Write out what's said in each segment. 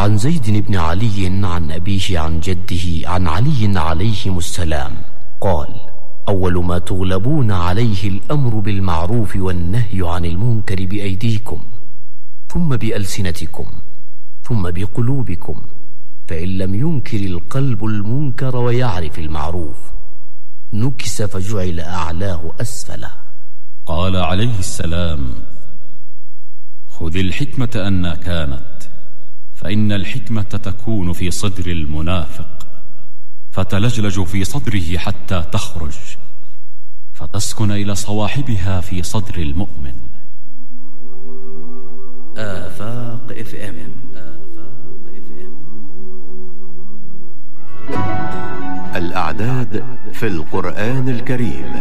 وعن زيد بن علي عن أبيه عن جده عن علي عليهم السلام قال: أول ما تغلبون عليه الأمر بالمعروف والنهي عن المنكر بأيديكم، ثم بألسنتكم، ثم بقلوبكم، فإن لم ينكر القلب المنكر ويعرف المعروف نكس فجعل أعلاه أسفله. قال عليه السلام: خذ الحكمة أنها كانت، فإن الحكمة تكون في صدر المنافق فتلجلج في صدره حتى تخرج فتسكن إلى صواحبها في صدر المؤمن. آفاق FM. الأعداد في القرآن الكريم.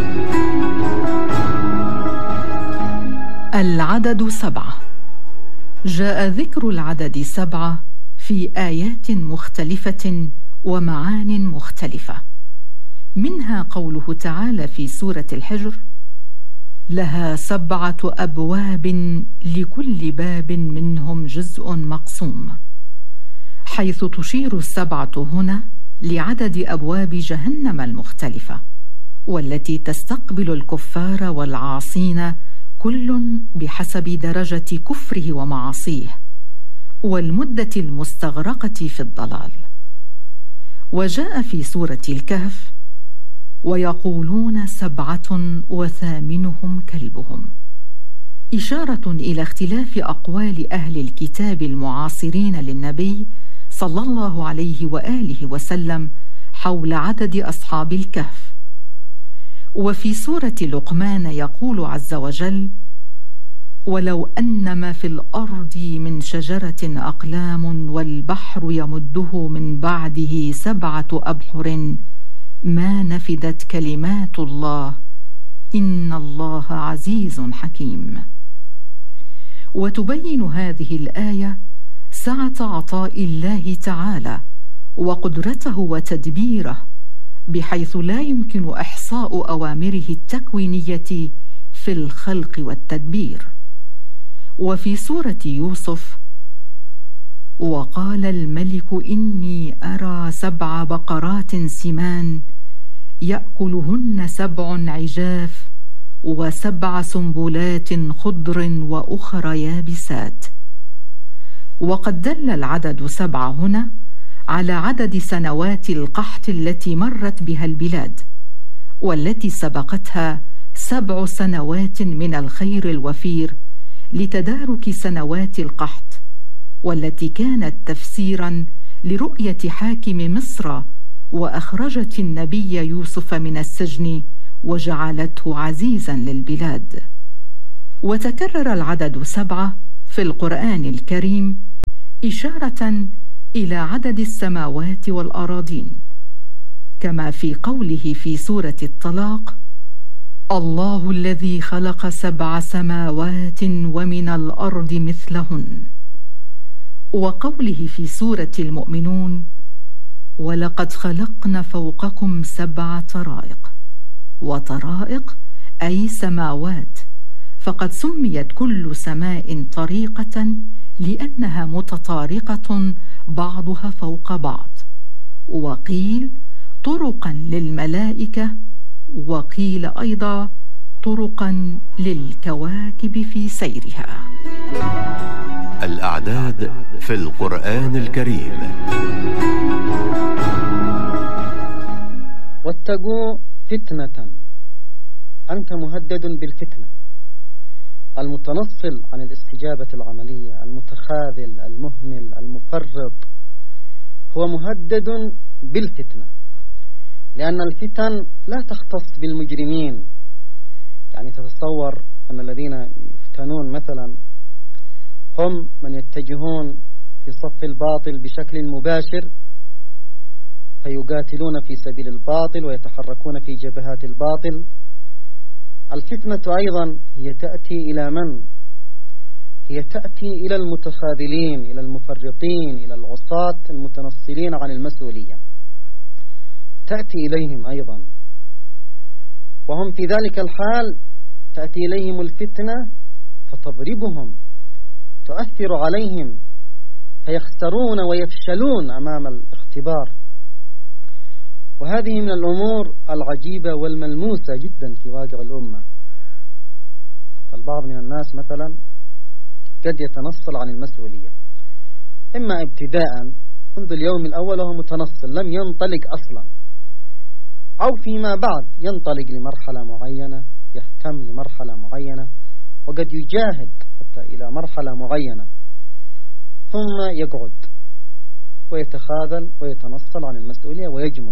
العدد 7. جاء ذكر العدد 7 في آيات مختلفة ومعان مختلفة، منها قوله تعالى في سورة الحجر: لها 7 أبواب لكل باب منهم جزء مقسوم، حيث تشير 7 هنا لعدد أبواب جهنم المختلفة، والتي تستقبل الكفار والعاصين كل بحسب درجة كفره ومعاصيه والمدة المستغرقة في الضلال. وجاء في سورة الكهف: ويقولون 7 وثامنهم كلبهم، إشارة إلى اختلاف أقوال أهل الكتاب المعاصرين للنبي صلى الله عليه وآله وسلم حول عدد أصحاب الكهف. وفي سورة لقمان يقول عز وجل: ولو أنما في الأرض من شجرة أقلام والبحر يمده من بعده 7 أبحر ما نفدت كلمات الله إن الله عزيز حكيم. وتبين هذه الآية سعة عطاء الله تعالى وقدرته وتدبيره، بحيث لا يمكن إحصاء أوامره التكوينية في الخلق والتدبير. وفي سورة يوسف: وقال الملك إني أرى 7 بقرات سمان يأكلهن 7 عجاف و7 سنبلات خضر وأخر يابسات. وقد دل العدد 7 هنا على عدد سنوات القحط التي مرت بها البلاد، والتي سبقتها 7 سنوات من الخير الوفير لتدارك سنوات القحط، والتي كانت تفسيرا لرؤية حاكم مصر وأخرجت النبي يوسف من السجن وجعلته عزيزا للبلاد. وتكرر العدد 7 في القرآن الكريم إشارة إلى عدد السماوات والأراضين، كما في قوله في سورة الطلاق: الله الذي خلق 7 سماوات ومن الأرض مثلهن، وقوله في سورة المؤمنون: ولقد خلقنا فوقكم 7 طرائق، وطرائق أي سماوات، فقد سميت كل سماء طريقة لأنها متطارقة بعضها فوق بعض، وقيل طرقا للملائكة، وقيل أيضا طرقا للكواكب في سيرها. الأعداد في القرآن الكريم. واتقوا فتنة، أنت مهدد بالفتنة. المتنصل عن الاستجابة العملية، المتخاذل، المهمل، المفرط، هو مهدد بالفتنة، لأن الفتن لا تختص بالمجرمين. يعني تتصور أن الذين يفتنون مثلا هم من يتجهون في صف الباطل بشكل مباشر فيقاتلون في سبيل الباطل ويتحركون في جبهات الباطل. الفتنة أيضا هي تأتي إلى من؟ هي تأتي إلى المتخاذلين، إلى المفرطين، إلى العصاة المتنصلين عن المسؤولية، تأتي إليهم أيضا، وهم في ذلك الحال تأتي إليهم الفتنة فتضربهم، تؤثر عليهم، فيخسرون ويفشلون أمام الاختبار. وهذه من الأمور العجيبة والملموسة جدا في واقع الأمة. فالبعض من الناس مثلا قد يتنصل عن المسؤولية، إما ابتداء منذ اليوم الأول وهو متنصل لم ينطلق أصلا، أو فيما بعد ينطلق لمرحلة معينة، يهتم لمرحلة معينة، وقد يجاهد حتى إلى مرحلة معينة، ثم يقعد ويتخاذل ويتنصل عن المسؤولية ويجمد.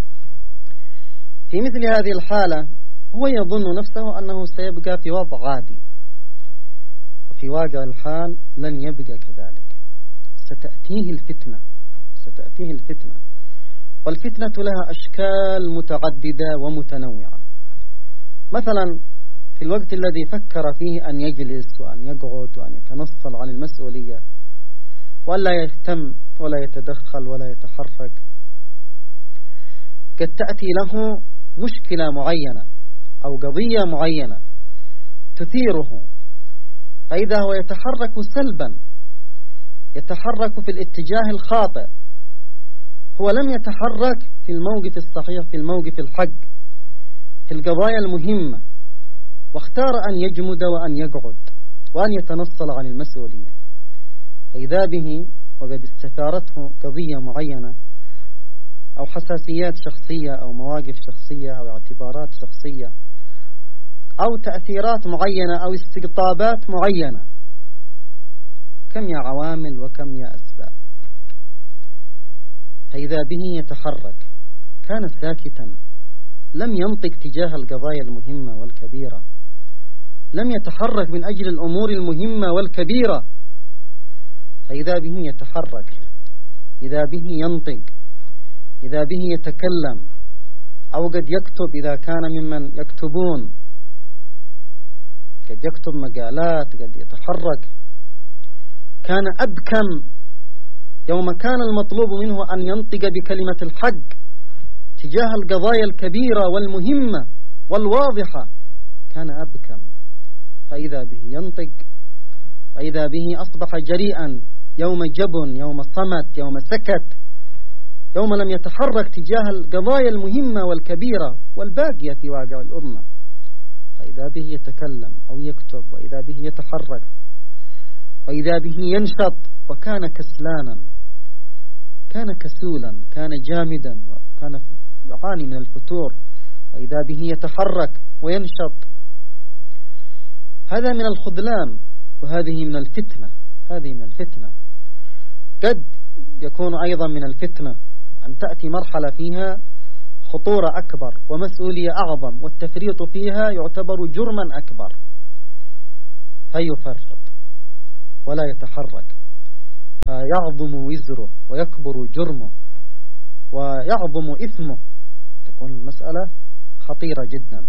في مثل هذه الحالة هو يظن نفسه أنه سيبقى في وضع عادي، وفي واقع الحال لن يبقى كذلك. ستأتيه الفتنة، والفتنة لها أشكال متعددة ومتنوعة. مثلا في الوقت الذي فكر فيه أن يجلس وأن يقعد وأن يتنصل عن المسؤولية ولا يهتم ولا يتدخل ولا يتحرك، قد تأتي له مشكلة معينة أو قضية معينة تثيره، فإذا هو يتحرك سلبا، يتحرك في الاتجاه الخاطئ، هو لم يتحرك في الموقف الصحيح، في الموقف الحق، في القضايا المهمة، واختار أن يجمد وأن يقعد وأن يتنصل عن المسؤولية. فإذا به وقد استثارته قضية معينة أو حساسيات شخصية أو مواقف شخصية أو اعتبارات شخصية أو تأثيرات معينة أو استقطابات معينة. كم يا عوامل وكم يا أسباب. فإذا به يتحرك، كان ساكتا، لم ينطق تجاه القضايا المهمة والكبيرة، لم يتحرك من أجل الأمور المهمة والكبيرة. فإذا به يتحرك، إذا به ينطق، إذا به يتكلم، أو قد يكتب إذا كان ممن يكتبون، قد يكتب مقالات، قد يتحرك. كان أبكم يوم كان المطلوب منه أن ينطق بكلمة الحق تجاه القضايا الكبيرة والمهمة والواضحة، كان أبكم. فإذا به ينطق، فإذا به أصبح جريئا يوم جبن، يوم صمت، يوم سكت، يوم لم يتحرك تجاه القضايا المهمة والكبيرة والباقية في واقع الأمة. فإذا به يتكلم أو يكتب، وإذا به يتحرك، وإذا به ينشط. وكان كسلانا، كان كسولا، كان جامدا، وكان يعاني من الفتور. وإذا به يتحرك وينشط. هذا من الخذلان، وهذه من الفتنة. هذه من الفتنة. قد يكون أيضا من الفتنة أن تأتي مرحلة فيها خطورة أكبر ومسؤولية أعظم، والتفريط فيها يعتبر جرما أكبر، فيفرط ولا يتحرك، فيعظم وزره ويكبر جرمه ويعظم إثمه. تكون المسألة خطيرة جدا.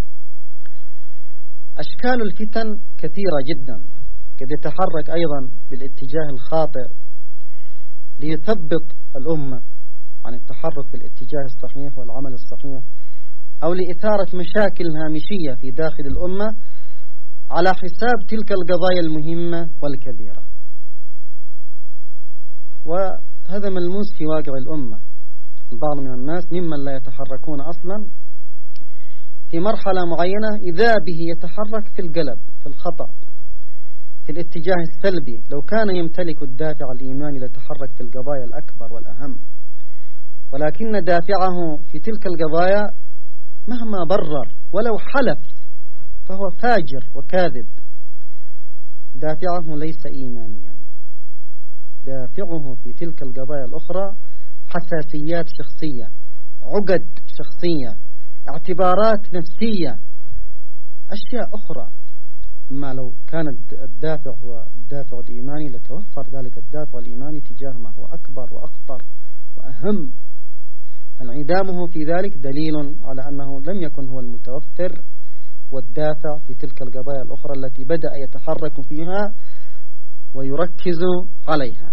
أشكال الفتن كثيرة جدا. قد يتحرك أيضا بالاتجاه الخاطئ ليثبط الأمة عن التحرك في الاتجاه الصحيح والعمل الصحيح، أو لإثارة مشاكل هامشية في داخل الأمة على حساب تلك القضايا المهمة والكبيرة. وهذا ملموس في واقع الأمة. البعض من الناس ممن لا يتحركون أصلا في مرحلة معينة إذا به يتحرك في القلب، في الخطأ، في الاتجاه السلبي. لو كان يمتلك الدافع الإيماني لتحرك في القضايا الأكبر والأهم، ولكن دافعه في تلك القضايا مهما برر ولو حلف فهو فاجر وكاذب. دافعه ليس إيمانيا، دافعه في تلك القضايا الأخرى حساسيات شخصية، عقد شخصية، اعتبارات نفسية، أشياء أخرى. أما لو كان الدافع هو الدافع الإيماني لتوفر ذلك الدافع الإيماني تجاه ما هو أكبر وأخطر وأهم. فانعدامه في ذلك دليل على أنه لم يكن هو المتوفر والدافع في تلك القضايا الأخرى التي بدأ يتحرك فيها ويركز عليها،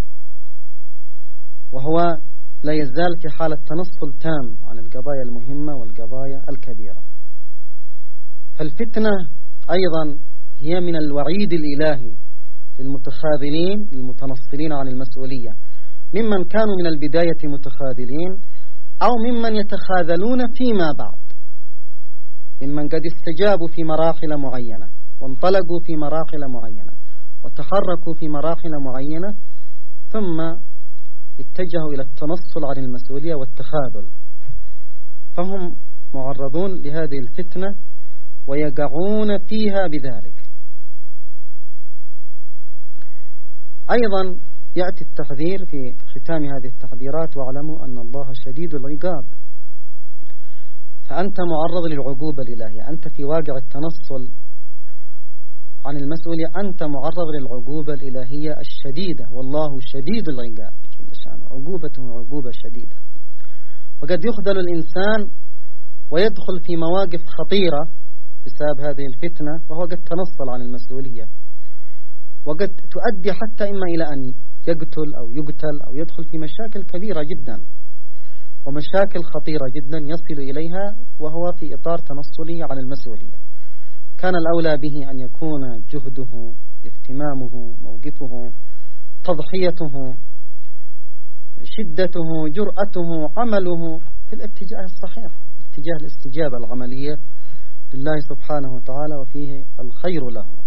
وهو لا يزال في حالة تنصل تام عن القضايا المهمة والقضايا الكبيرة. فالفتنة أيضا هي من الوعيد الإلهي للمتخاذلين المتنصلين عن المسؤولية، ممن كانوا من البداية متخاذلين أو ممن يتخاذلون فيما بعد، ممن قد استجابوا في مراحل معينة وانطلقوا في مراحل معينة وتحركوا في مراحل معينة ثم اتجهوا إلى التنصل عن المسؤولية والتخاذل، فهم معرضون لهذه الفتنة ويقعون فيها بذلك. أيضا يأتي التحذير في ختام هذه التحذيرات: واعلموا أن الله شديد العقاب. فأنت معرض للعقوبة الإلهية، أنت في واقع التنصل عن المسؤولية أنت معرض للعقوبة الإلهية الشديدة، والله شديد العقاب جل شأنه، عقوبته عقوبة شديدة. وقد يخذل الإنسان ويدخل في مواقف خطيرة بسبب هذه الفتنة وهو قد تنصل عن المسؤولية، وقد تؤدي حتى إما إلى أن يقتل أو يقتل أو يدخل في مشاكل كبيرة جدا ومشاكل خطيرة جدا يصل إليها وهو في إطار تنصله عن المسؤولية. كان الأولى به أن يكون جهده، اهتمامه، موقفه، تضحيته، شدته، جرأته، عمله في الاتجاه الصحيح، اتجاه الاستجابة العملية لله سبحانه وتعالى، وفيه الخير له.